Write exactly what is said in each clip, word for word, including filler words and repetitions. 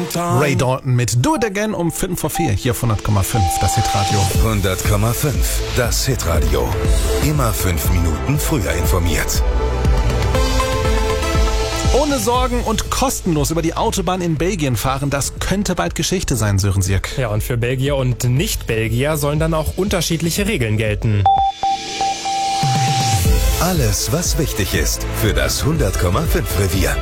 Ray Dalton mit Do It Again um Viertel vor vier hier auf hundert Komma fünf, das Hitradio. hundert Komma fünf, das Hitradio. Immer fünf Minuten früher informiert. Ohne Sorgen und kostenlos über die Autobahn in Belgien fahren, das könnte bald Geschichte sein, Sören Sierk. Ja, und für Belgier und Nicht-Belgier sollen dann auch unterschiedliche Regeln gelten. Alles, was wichtig ist für das hundert Komma fünf Revier.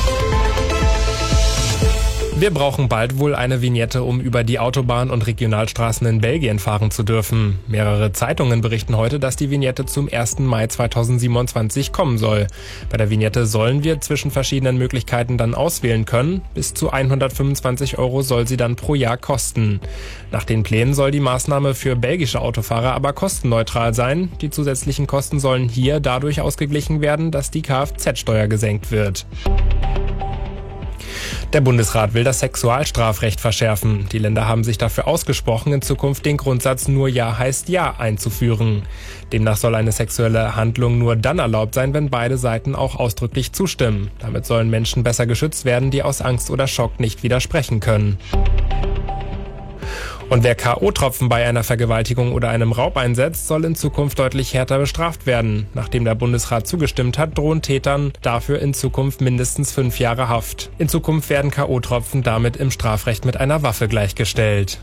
Wir brauchen bald wohl eine Vignette, um über die Autobahn und Regionalstraßen in Belgien fahren zu dürfen. Mehrere Zeitungen berichten heute, dass die Vignette zum ersten Mai zweitausendsiebenundzwanzig kommen soll. Bei der Vignette sollen wir zwischen verschiedenen Möglichkeiten dann auswählen können. Bis zu hundertfünfundzwanzig Euro soll sie dann pro Jahr kosten. Nach den Plänen soll die Maßnahme für belgische Autofahrer aber kostenneutral sein. Die zusätzlichen Kosten sollen hier dadurch ausgeglichen werden, dass die Kfz-Steuer gesenkt wird. Der Bundesrat will das Sexualstrafrecht verschärfen. Die Länder haben sich dafür ausgesprochen, in Zukunft den Grundsatz nur Ja heißt Ja einzuführen. Demnach soll eine sexuelle Handlung nur dann erlaubt sein, wenn beide Seiten auch ausdrücklich zustimmen. Damit sollen Menschen besser geschützt werden, die aus Angst oder Schock nicht widersprechen können. Und wer K O-Tropfen bei einer Vergewaltigung oder einem Raub einsetzt, soll in Zukunft deutlich härter bestraft werden. Nachdem der Bundesrat zugestimmt hat, drohen Tätern dafür in Zukunft mindestens fünf Jahre Haft. In Zukunft werden K O-Tropfen damit im Strafrecht mit einer Waffe gleichgestellt.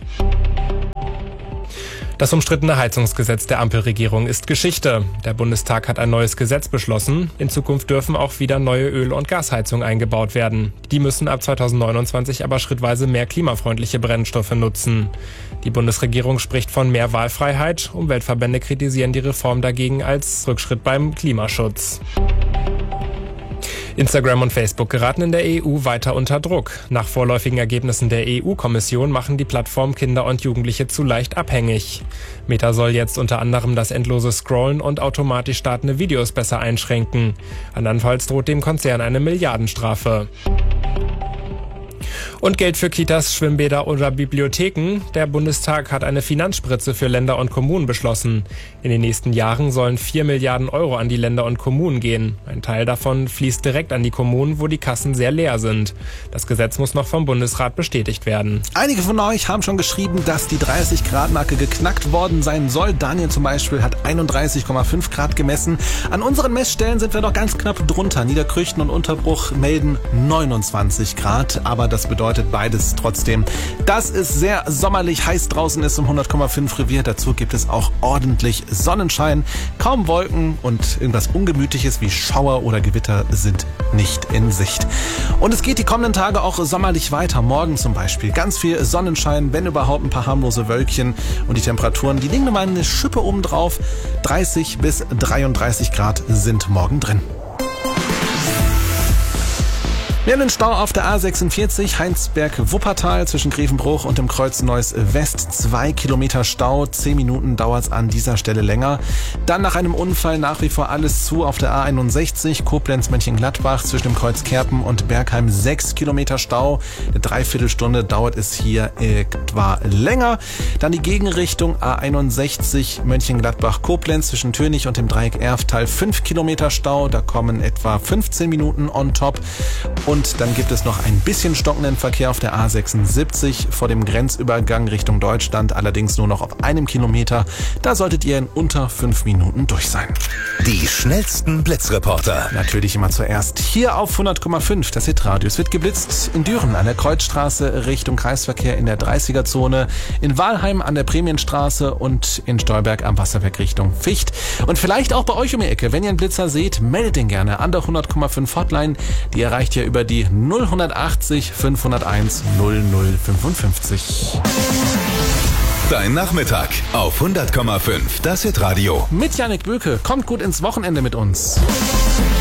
Das umstrittene Heizungsgesetz der Ampelregierung ist Geschichte. Der Bundestag hat ein neues Gesetz beschlossen. In Zukunft dürfen auch wieder neue Öl- und Gasheizungen eingebaut werden. Die müssen ab zweitausendneunundzwanzig aber schrittweise mehr klimafreundliche Brennstoffe nutzen. Die Bundesregierung spricht von mehr Wahlfreiheit. Umweltverbände kritisieren die Reform dagegen als Rückschritt beim Klimaschutz. Instagram und Facebook geraten in der E U weiter unter Druck. Nach vorläufigen Ergebnissen der E U-Kommission machen die Plattformen Kinder und Jugendliche zu leicht abhängig. Meta soll jetzt unter anderem das endlose Scrollen und automatisch startende Videos besser einschränken. Andernfalls droht dem Konzern eine Milliardenstrafe. Und Geld für Kitas, Schwimmbäder oder Bibliotheken. Der Bundestag hat eine Finanzspritze für Länder und Kommunen beschlossen. In den nächsten Jahren sollen vier Milliarden Euro an die Länder und Kommunen gehen. Ein Teil davon fließt direkt an die Kommunen, wo die Kassen sehr leer sind. Das Gesetz muss noch vom Bundesrat bestätigt werden. Einige von euch haben schon geschrieben, dass die dreißig Grad Marke geknackt worden sein soll. Daniel zum Beispiel hat einunddreißig Komma fünf Grad gemessen. An unseren Messstellen sind wir noch ganz knapp drunter. Niederkrüchten und Unterbruch melden neunundzwanzig Grad. Aber das bedeutet beides trotzdem, dass es sehr sommerlich heiß draußen ist im hundert Komma fünf Revier. Dazu gibt es auch ordentlich Sonnenschein. Kaum Wolken und irgendwas Ungemütliches wie Schauer oder Gewitter sind nicht in Sicht. Und es geht die kommenden Tage auch sommerlich weiter. Morgen zum Beispiel ganz viel Sonnenschein, wenn überhaupt ein paar harmlose Wölkchen. Und die Temperaturen, die liegen nur mal eine Schippe oben drauf. dreißig bis dreiunddreißig Grad sind morgen drin. Wir haben den Stau auf der A sechsundvierzig Heinsberg-Wuppertal zwischen Grevenbruch und dem Kreuz Neuss West. Zwei Kilometer Stau, zehn Minuten dauert es an dieser Stelle länger. Dann nach einem Unfall nach wie vor alles zu auf der A einundsechzig Koblenz-Mönchengladbach zwischen dem Kreuz Kerpen und Bergheim. Sechs Kilometer Stau, eine Dreiviertelstunde dauert es hier etwa länger. Dann die Gegenrichtung A einundsechzig Mönchengladbach-Koblenz zwischen Tönig und dem Dreieck Erftal. Fünf Kilometer Stau, da kommen etwa fünfzehn Minuten on top. Und Und dann gibt es noch ein bisschen stockenden Verkehr auf der A sechsundsiebzig vor dem Grenzübergang Richtung Deutschland, allerdings nur noch auf einem Kilometer. Da solltet ihr in unter fünf Minuten durch sein. Die schnellsten Blitzreporter. Natürlich immer zuerst hier auf hundert Komma fünf, das Hitradio. Es wird geblitzt in Düren an der Kreuzstraße Richtung Kreisverkehr in der dreißiger-Zone, in Walheim an der Prämienstraße und in Stolberg am Wasserwerk Richtung Ficht. Und vielleicht auch bei euch um die Ecke. Wenn ihr einen Blitzer seht, meldet den gerne an der hundert Komma fünf Hotline. Die erreicht ihr über die null achtzig fünfhunderteins null null fünfundfünfzig. Dein Nachmittag auf hundert Komma fünf, das Hitradio. Mit Jannik Böke. Kommt gut ins Wochenende mit uns.